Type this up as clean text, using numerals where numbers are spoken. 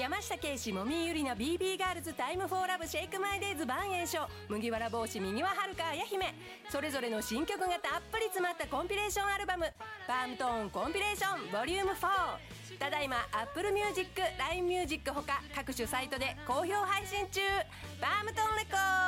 山下圭史、もみゆりな、 BB ガールズ、タイムフォーラブ、シェイクマイデイズ、万栄翔、麦わら帽子、右ははるか、あや姫、それぞれの新曲がたっぷり詰まったコンピレーションアルバム、パームトーンコンピレーションボリューム4、ただいま Apple Music、 LINE Music ほか各種サイトで好評配信中。パームトーンレコード。